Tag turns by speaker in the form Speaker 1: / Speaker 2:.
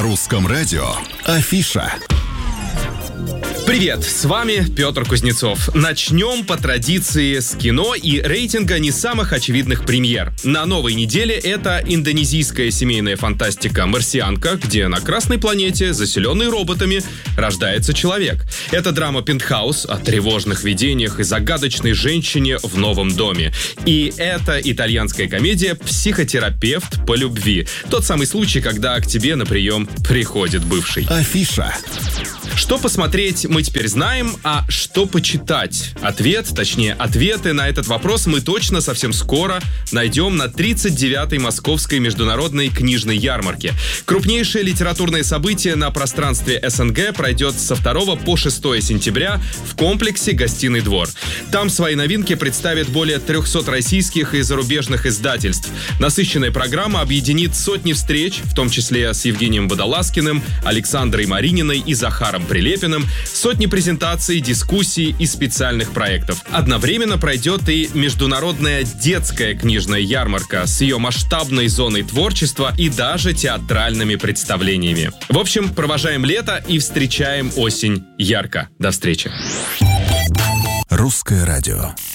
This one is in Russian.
Speaker 1: На русском радио Афиша.
Speaker 2: Привет, с вами Петр Кузнецов. Начнем по традиции с кино и рейтинга не самых очевидных премьер. На новой неделе это индонезийская семейная фантастика «Марсианка», где на Красной планете, заселенной роботами, рождается человек. Это драма «Пентхаус» о тревожных видениях и загадочной женщине в новом доме. И это итальянская комедия «Психотерапевт по любви». Тот самый случай, когда к тебе на прием приходит бывший.
Speaker 1: Афиша.
Speaker 2: Что посмотреть, мы теперь знаем, а что почитать? Ответы на этот вопрос мы точно совсем скоро найдем на 39-й Московской международной книжной ярмарке. Крупнейшее литературное событие на пространстве СНГ пройдет со 2 по 6 сентября в комплексе «Гостиный двор». Там свои новинки представят более 300 российских и зарубежных издательств. Насыщенная программа объединит сотни встреч, в том числе с Евгением Водолазкиным, Александрой Марининой и Захаром Прилепиным, сотни презентаций, дискуссий и специальных проектов. Одновременно пройдет и международная детская книжная ярмарка с ее масштабной зоной творчества и даже театральными представлениями. В общем, провожаем лето и встречаем осень ярко. До встречи.
Speaker 1: Русское радио.